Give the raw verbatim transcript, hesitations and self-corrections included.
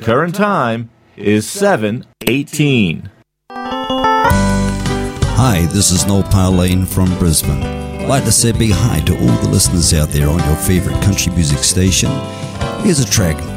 current time is seven eighteen. Hi, this is Noel Parlane from Brisbane. I'd like to say a big hi to all the listeners out there on your favourite country music station. Here's a track